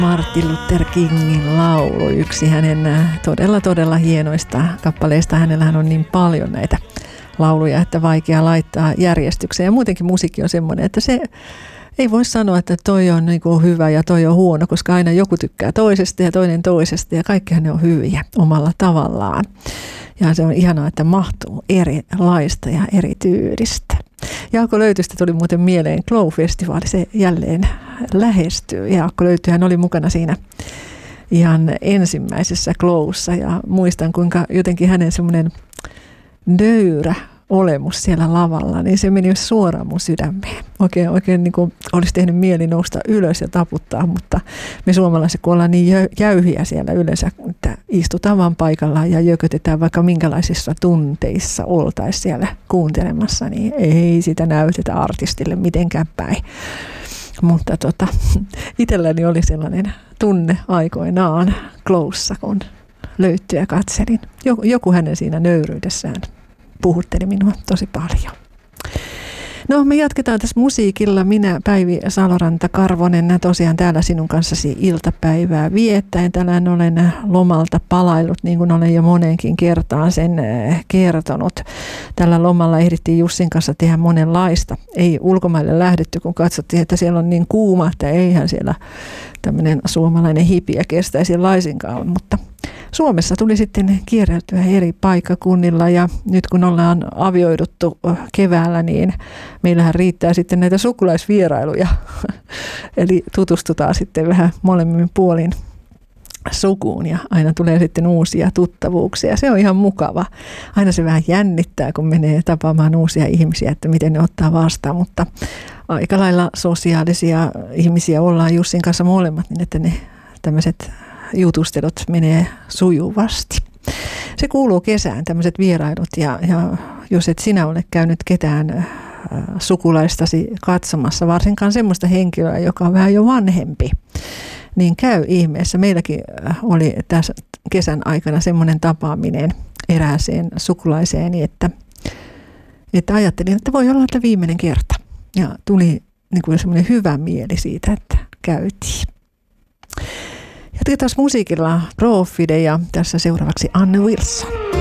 Martin Luther Kingin laulu, yksi hänen todella hienoista kappaleista. Hänellähän on niin paljon näitä lauluja, että vaikea laittaa järjestykseen. Ja muutenkin musiikki on semmoinen, että se ei voi sanoa, että toi on niin kuin hyvä ja toi on huono, koska aina joku tykkää toisesta ja toinen toisesta ja kaikkihan ne on hyviä omalla tavallaan. Ja se on ihanaa, että mahtuu erilaista ja eri tyylistä. Jaakko Löytystä tuli muuten mieleen Glow-festivaali, se jälleen lähestyy. Jaakko Löyty, hän oli mukana siinä ihan ensimmäisessä Glowssa ja muistan kuinka jotenkin hänen semmoinen nöyrä olemus siellä lavalla, niin se meni suoraan mun sydämeen. Oikein niin kuin olisi tehnyt mieli nousta ylös ja taputtaa, mutta me suomalaiset, kun ollaan niin jäyhiä siellä yleensä, että istutaan vaan paikallaan ja jökötetään vaikka minkälaisissa tunteissa oltaisiin siellä kuuntelemassa, niin ei sitä näytetä artistille mitenkään päin. Mutta itselläni oli sellainen tunne aikoinaan Glowssa, kun Löytyä katselin. Joku hänen siinä nöyryydessään puhutteli minua tosi paljon. No, me jatketaan tässä musiikilla. Minä, Päivi Saloranta-Karvonen, tosiaan täällä sinun kanssasi iltapäivää viettäen. Tänään olen lomalta palaillut, niin kuin olen jo moneenkin kertaan sen kertonut. Tällä lomalla ehdittiin Jussin kanssa tehdä monenlaista. Ei ulkomaille lähdetty, kun katsottiin, että siellä on niin kuuma, että eihän siellä tämmöinen suomalainen hipiä kestäisi laisinkaan, mutta Suomessa tuli sitten kierreltyä eri paikkakunnilla ja nyt kun ollaan avioiduttu keväällä, niin meillähän riittää sitten näitä sukulaisvierailuja. Eli tutustutaan sitten vähän molemmin puolin sukuun ja aina tulee sitten uusia tuttavuuksia. Se on ihan mukava. Aina se vähän jännittää, kun menee tapaamaan uusia ihmisiä, että miten ne ottaa vastaan, mutta aika lailla sosiaalisia ihmisiä ollaan Jussin kanssa molemmat, niin että ne tämmöiset jutustelut menee sujuvasti. Se kuuluu kesään, tämmöiset vierailut, ja jos et sinä ole käynyt ketään sukulaistasi katsomassa, varsinkaan semmoista henkilöä, joka on vähän jo vanhempi, niin käy ihmeessä. Meilläkin oli tässä kesän aikana semmoinen tapaaminen erääseen sukulaiseen, että ajattelin, että voi olla että viimeinen kerta. Ja tuli niin kuin semmoinen hyvä mieli siitä, että käytiin. Jatketaan musiikilla Profide ja tässä seuraavaksi Anne Wilson.